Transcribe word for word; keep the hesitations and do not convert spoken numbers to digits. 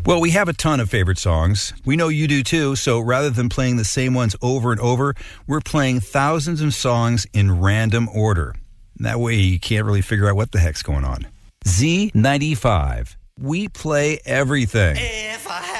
Well, we have a ton of favorite songs. We know you do too, so rather than playing the same ones over and over, we're playing thousands of songs in random order. That way you can't really figure out what the heck's going on. Z ninety-five. We play everything. If I